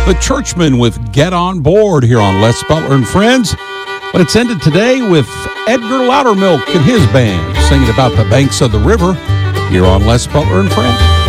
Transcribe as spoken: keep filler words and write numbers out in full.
The Churchmen with Get On Board here on Les Butler and Friends. But it's ended today with Edgar Loudermilk and his band singing about the banks of the river here on Les Butler and Friends.